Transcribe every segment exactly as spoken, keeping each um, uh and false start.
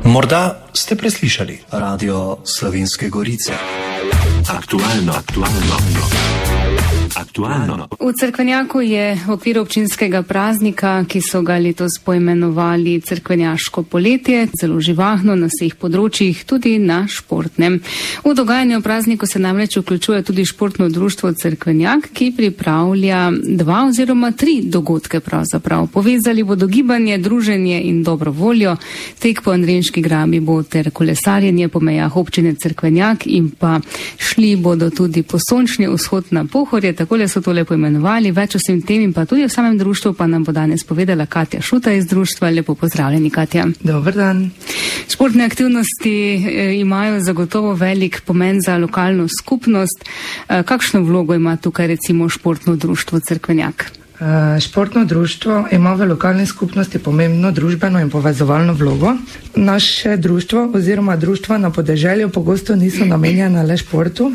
Morda ste preslišali Radio Slovenske Gorice. Aktualno, aktualno, aktualno. V Cerkvenjaku je v okviru občinskega praznika, ki so ga letos poimenovali Cerkvenjaško poletje, zelo živahno na vseh področjih, tudi na športnem. V dogajanje v prazniku se namreč vključuje tudi športno društvo Cerkvenjak, ki pripravlja dva oziroma tri dogodke pravzaprav. Povezali bodo gibanje, druženje in dobro voljo. Tek po Andrenški grabi bo ter kolesarjenje po mejah občine Cerkvenjak in pa šli bodo tudi po sončni vzhod na Pohorje, takole so tole poimenovali. Več o vsem tem in pa tudi o samem društvu pa nam bo danes povedala Katja Šuta iz društva. Lepo pozdravljeni, Katja. Dober dan. Športne aktivnosti imajo zagotovo velik pomen za lokalno skupnost. Kakšno vlogo ima tukaj recimo športno društvo Cerkvenjak? Športno društvo ima v lokalni skupnosti pomembno družbeno in povezovalno vlogo. Naše društvo oziroma društva na podeželju pogosto niso namenjena le športu.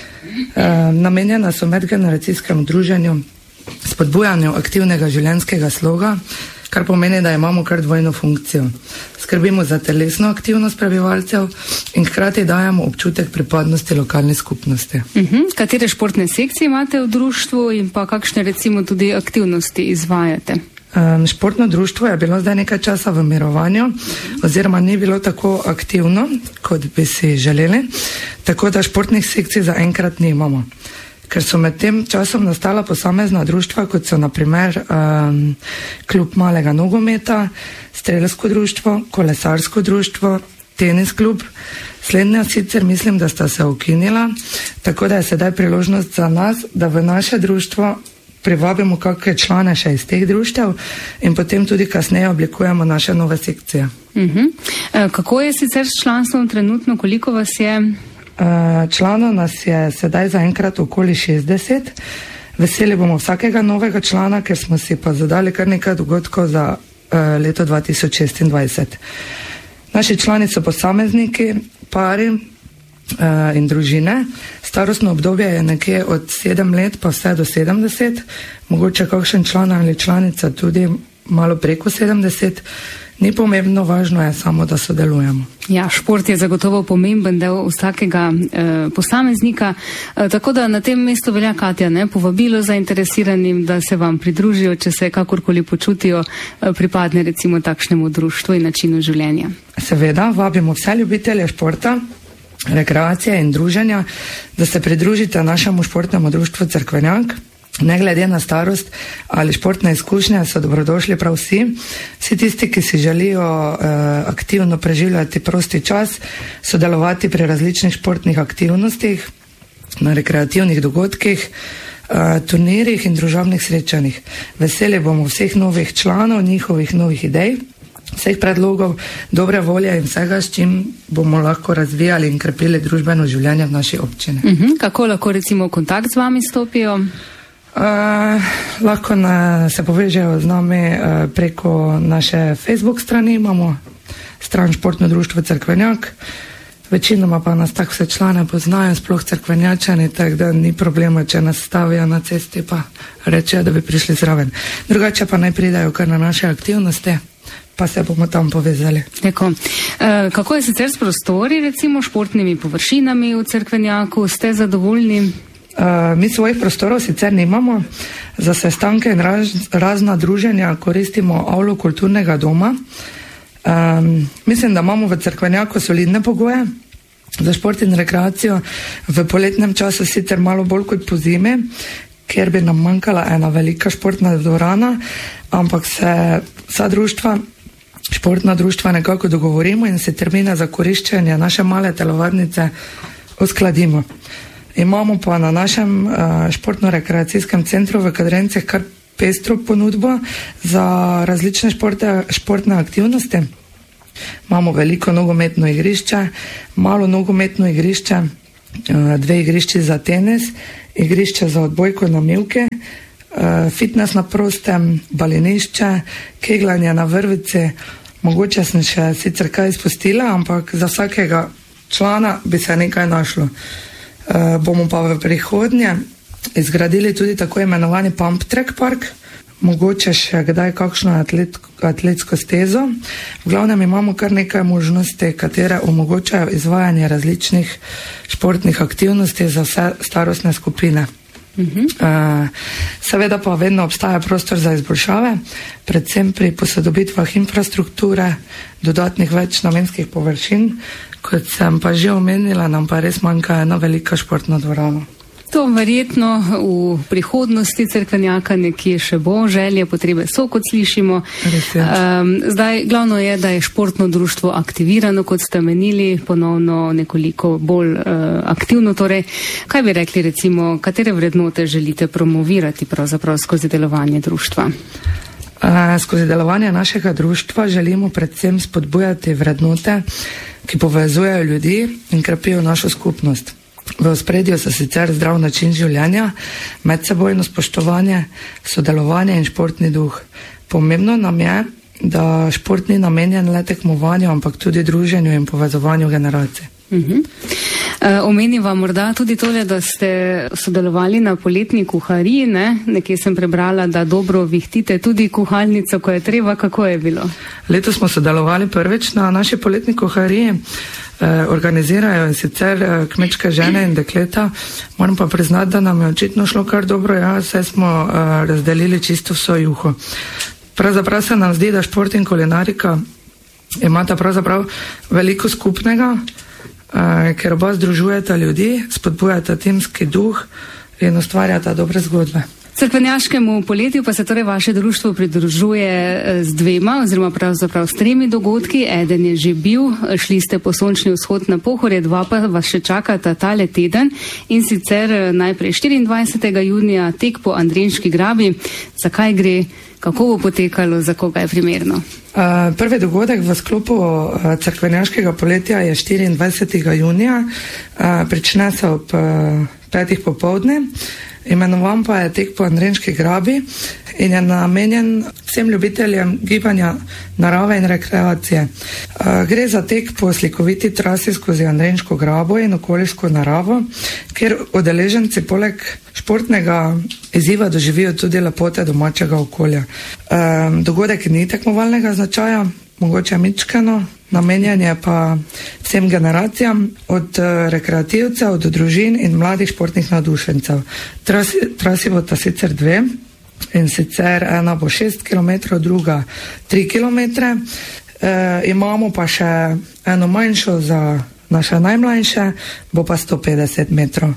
Namenjena so medgeneracijskemu druženju, spodbujanju aktivnega življenjskega sloga, kar pomeni, da imamo kar dvojno funkcijo. Skrbimo za telesno aktivnost prebivalcev in hkrati dajemo občutek pripadnosti lokalni skupnosti. Uh-huh. Katere športne sekcije imate v društvu in pa kakšne recimo tudi aktivnosti izvajate? Um, športno društvo je bilo zdaj nekaj časa v mirovanju oziroma ni bilo tako aktivno, kot bi si želeli, tako da športnih sekcij zaenkrat nimamo. Ker so med tem časom nastala posamezna društva, kot so na primer um, klub malega nogometa, strelsko društvo, kolesarsko društvo, tenis klub. Slednja sicer mislim, da sta se ukinila, tako da je sedaj priložnost za nas, da v naše društvo privabimo kakšne člane še iz teh društev in potem tudi kasneje oblikujemo naše nove sekcije. Uh-huh. E, kako je sicer s članstvom trenutno, koliko vas je? Članov nas je sedaj zaenkrat okoli šestdeset. Veseli bomo vsakega novega člana, ker smo si pa zadali kar nekaj dogodkov za uh, leto dva tisoč šestindvajset. Naši člani so posamezniki, pari uh, in družine. Starostno obdobje je nekje od sedem let pa vse do sedemdeset. Mogoče kakšen član ali članica tudi malo preko sedemdeset. Ni pomembno, važno je samo, da sodelujemo. Ja, šport je zagotovo pomemben del vsakega eh, posameznika, eh, tako da na tem mestu velja, Katja, ne, povabilo zainteresiranim, da se vam pridružijo, če se kakorkoli počutijo eh, pripadne recimo takšnemu društvu in načinu življenja. Seveda, vabimo vse ljubitelje športa, rekreacije in druženja, da se pridružite našemu športnemu društvu Cerkvenjak. Ne glede na starost ali športne izkušnje so dobrodošli prav vsi. Vsi tisti, ki si želijo uh, aktivno preživljati prosti čas, sodelovati pri različnih športnih aktivnostih, na rekreativnih dogodkih, uh, turnirjih in družabnih srečanjih. Veseli bomo vseh novih članov, njihovih novih idej, vseh predlogov, dobre volje in vsega, s čim bomo lahko razvijali in krepili družbeno življenje v naši občini. Uh-huh. Kako lahko recimo v kontakt z vami stopijo? Uh, lahko na, se povežejo z nami uh, preko naše Facebook strani, imamo stran Športno društvo Cerkvenjak, večinoma pa nas tak vse člane poznajo, sploh Cerkvenjačani, tako da ni problema, če nas stavijo na cesti pa rečejo, da bi prišli zraven. Drugače pa naj pridajo kar na naše aktivnosti, pa se bomo tam povezali. Tako. E, kako je sicer s prostori, recimo športnimi površinami v Cerkvenjaku, ste zadovoljni? Uh, mi svojih prostorov sicer nimamo, za sestanke in raz, razna druženja koristimo avlo kulturnega doma. Um, mislim, da imamo v Cerkvenjaku solidne pogoje za šport in rekreacijo, v poletnem času sicer malo bolj kot po zimi, ker bi nam manjkala ena velika športna dvorana, ampak se vsa društva, športna društva nekako dogovorimo in se termine za koriščenje naše male telovadnice uskladimo. Imamo pa na našem uh, športno-rekreacijskem centru v Kadrencih kar pestro ponudbo za različne športe, športne aktivnosti. Imamo veliko nogometno igrišče, malo nogometno igrišče, uh, dve igrišči za tenis, igrišče za odbojko na mivke, uh, fitness na prostem, balinišče, kegljanje na vrvici. Mogoče sem še sicer kaj izpustila, ampak za vsakega člana bi se nekaj našlo. Uh, bomo pa v prihodnje izgradili tudi tako imenovani Pump Track Park, mogoče še kdaj kakšno atlet, atletsko stezo. V glavnem imamo kar nekaj možnosti, katere omogočajo izvajanje različnih športnih aktivnosti za vse starostne skupine. Uh-huh. Uh, seveda pa vedno obstaja prostor za izboljšave, predvsem pri posodobitvah infrastrukture, dodatnih več namenskih površin. Kot sem pa že omenila, nam pa res manjka ena velika športna dvorana. To verjetno v prihodnosti Cerkvenjaka nekje še bo, želje, potrebe so, kot slišimo. Um, zdaj, glavno je, da je športno društvo aktivirano, kot ste menili, ponovno nekoliko bolj uh, aktivno. Torej, kaj bi rekli, recimo, katere vrednote želite promovirati pravzaprav skozi delovanje društva? Uh, skozi delovanje našega društva želimo predvsem spodbujati vrednote, ki povezujejo ljudi in krepijo našo skupnost. V ospredju so sicer zdrav način življenja, medsebojno spoštovanje, sodelovanje in športni duh. Pomembno nam je, da šport ni namenjen le tekmovanju, ampak tudi druženju in povezovanju generacij. Uh-huh. Uh, omeniva morda tudi tole, da ste sodelovali na poletni kuhariji, ne? Nekje sem prebrala, da dobro vihtite tudi kuhalnico, ko je treba. Kako je bilo? Letos smo sodelovali prvič na naši poletni kuhariji. Eh, organizirajo in sicer eh, kmečke žene in dekleta. Moram pa priznati, da nam je očitno šlo kar dobro, ja, saj smo eh, razdelili čisto vso juho. Pravzaprav se nam zdi, da šport in kulinarika imata pravzaprav veliko skupnega, eh, ker oba združujeta ljudi, spodbujata timski duh in ustvarjata dobre zgodbe. Cerkvenjaškemu poletju pa se torej vaše društvo pridružuje z dvema oziroma pravzaprav s tremi dogodki. Eden je že bil, šli ste po sončni vzhod na Pohorje, dva pa vas še čakata tale teden in sicer najprej štiriindvajsetega junija tek po Andrenški grabi. Zakaj gre, kako bo potekalo, za koga je primerno? Uh, prvi dogodek v sklopu uh, Cerkvenjaškega poletja je štiriindvajsetega junija, uh, prične se ob uh, petih popoldne. Imenovan pa je tek po Andrenški grabi in je namenjen vsem ljubiteljem gibanja, narave in rekreacije. Gre za tek po slikoviti trasi skozi Andrenško grabo in okoliško naravo, kjer udeleženci poleg športnega izziva doživijo tudi lepote domačega okolja. Dogodek ni tekmovalnega značaja, mogoče mičkeno, namenjen je pa vsem generacijam, od rekreativcev do družin in mladih športnih navdušencev. Trasi, trasi bo ta sicer dve, in sicer ena bo šest kilometrov, druga tri kilometre. E, imamo pa še eno manjšo za naše najmlajše, bo pa sto petdeset metrov.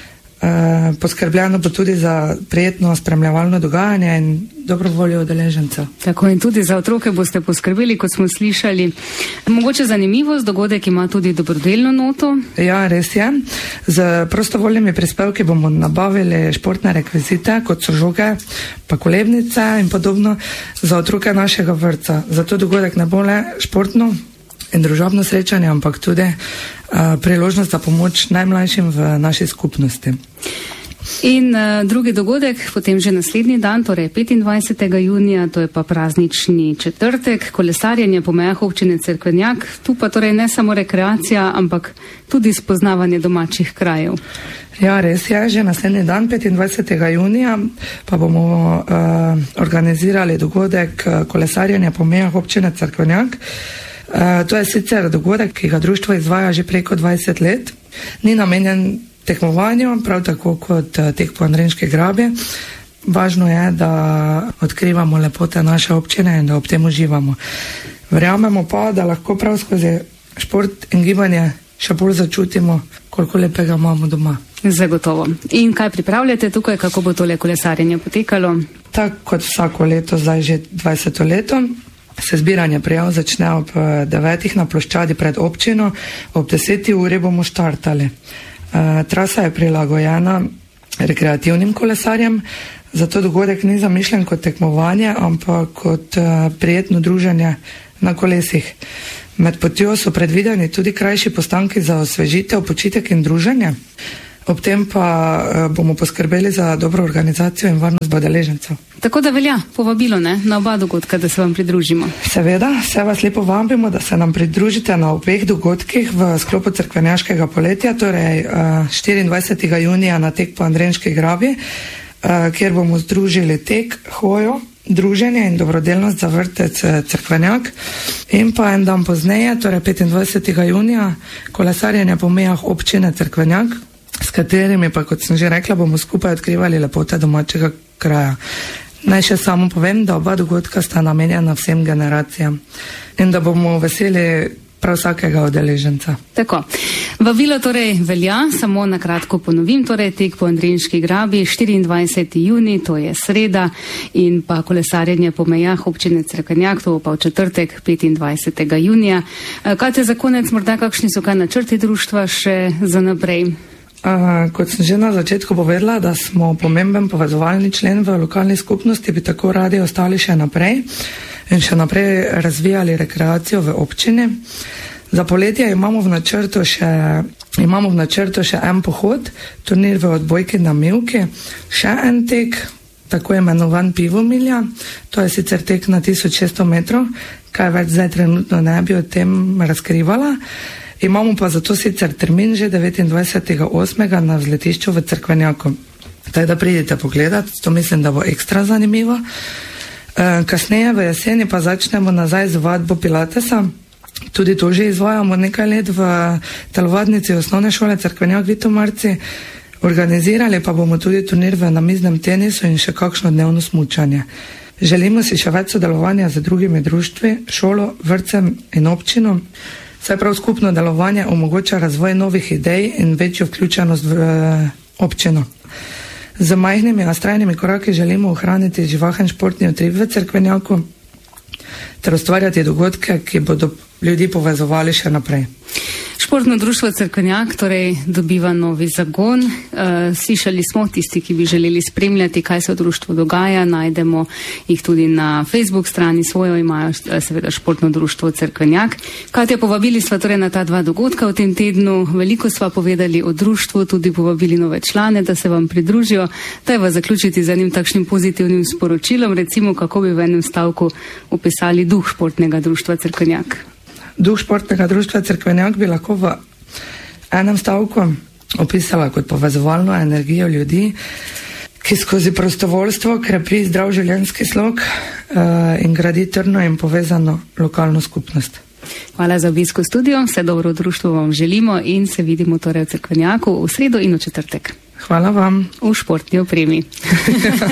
E, poskrbljeno bo tudi za prijetno spremljevalno dogajanje in dobro voljo udeležencev. Tako, in tudi za otroke boste poskrbeli, kot smo slišali. Mogoče zanimivost, dogodek ima tudi dobrodelno noto. Ja, res je. Z prostovoljnimi prispevki bomo nabavili športne rekvizite, kot so žoge, pa kolebnice in podobno za otroke našega vrtca. Zato dogodek ne bo le športno in družabno srečanje, ampak tudi uh, priložnost za pomoč najmlajšim v naši skupnosti. In uh, drugi dogodek, potem že naslednji dan, torej petindvajsetega junija, to je pa praznični četrtek, kolesarjenje po mejah občine Cerkvenjak. Tu pa torej ne samo rekreacija, ampak tudi spoznavanje domačih krajev. Ja, res je, že naslednji dan, petindvajsetega junija, pa bomo uh, organizirali dogodek uh, kolesarjenja po mejah občine Cerkvenjak. Uh, to je sicer dogodek, ki ga društvo izvaja že preko dvajset let. Ni namenjen tekmovanju, prav tako kot uh, tek po Andrenški grabi. Važno je, da odkrivamo lepote naše občine in da ob tem uživamo. Verjamemo pa, da lahko prav skozi šport in gibanje še bolj začutimo, koliko lepega imamo doma. Zagotovo. In kaj pripravljate tukaj, kako bo tole kolesarjenje potekalo? Tako kot vsako leto, zdaj že dvajseto leto, se zbiranje prijav začne ob devetih na ploščadi pred občino, ob deseti uri bomo štartali. Uh, trasa je prilagojena rekreativnim kolesarjem, zato dogodek ni zamišljen kot tekmovanje, ampak kot uh, prijetno druženje na kolesih. Med potjo so predvideni tudi krajši postanki za osvežitev, počitek in druženje. Ob tem pa uh, bomo poskrbeli za dobro organizacijo in varnost udeležencev. Tako da velja povabilo, ne, na oba dogodka, da se vam pridružimo. Seveda, vse vas lepo vabimo, da se nam pridružite na obeh dogodkih v sklopu Cerkvenjaškega poletja, torej uh, štiriindvajsetega junija na tek po Andrenški grabi, uh, kjer bomo združili tek, hojo druženje in dobrodelnost za vrtec Cerkvenjak. In pa en dan pozneje, torej petindvajsetega junija, kolesarjenje po mejah občine Cerkvenjak, s katerimi pa, kot sem že rekla, bomo skupaj odkrivali lepote domačega kraja. Naj še samo povem, da oba dogodka sta namenjena vsem generacijam in da bomo veseli prav vsakega udeleženca. Tako. Vabilo torej velja, samo na kratko ponovim, torej tek po Andrijinški grabi, štiriindvajseti junij, to je sreda, in pa kolesarjenje po mejah občine Cerkvenjak, to pa v četrtek, petindvajsetega junija. Kaj te za konec, morda kakšni so kaj načrti društva še za naprej? Uh, kot sem že na začetku povedala, da smo pomemben povezovalni člen v lokalni skupnosti, bi tako radi ostali še naprej in še naprej razvijali rekreacijo v občini. Za poletje imamo v načrtu še, imamo v načrtu še en pohod, turnir v odbojki na Mivki, še en tek, tako imenovan Pivomilja, to je sicer tek na tisoč šeststo metrov, kaj več zdaj trenutno ne bi o tem razkrivala. Imamo pa zato sicer termin že devetindvajsetega osmega na vzletišču v Cerkvenjaku. Tako da pridite pogledat, to mislim, da bo ekstra zanimivo. E, kasneje v jeseni pa začnemo nazaj z vadbo pilatesa. Tudi to že izvajamo nekaj let v telovadnici osnovne šole Cerkvenjak Vitomarci. Organizirali pa bomo tudi turnir v namiznem tenisu in še kakšno dnevno smučanje. Želimo si še več sodelovanja z drugimi društvi, šolo, vrtcem in občino. Saj prav skupno delovanje omogoča razvoj novih idej in večjo vključenost v občino. Z majhnimi a strajnimi koraki želimo ohraniti živahen športni utrip v Cerkvenjaku ter ustvarjati dogodke, ki bodo ljudi povezovali še naprej. Športno društvo Cerkvenjak torej dobiva novi zagon. E, slišali smo, tisti, ki bi želeli spremljati, kaj se v društvu dogaja, najdemo jih tudi na Facebook strani svojo, imajo seveda Športno društvo Cerkvenjak. Katja, povabili sva torej na ta dva dogodka v tem tednu, veliko sva povedali o društvu, tudi povabili nove člane, da se vam pridružijo. Dajva zaključiti z enim takšnim pozitivnim sporočilom, recimo kako bi v enem stavku opisali duh Športnega društva Cerkvenjak. Duh Športnega društva Cerkvenjak bi lahko v enem stavku opisala kot povezovalno energijo ljudi, ki skozi prostovoljstvo krepi zdrav življenjski slog uh, in gradi trdno in povezano lokalno skupnost. Hvala za obisk v studio, vse dobro v društvu vam želimo in se vidimo torej v Cerkvenjaku v sredo in v četrtek. Hvala vam. V športni opremi.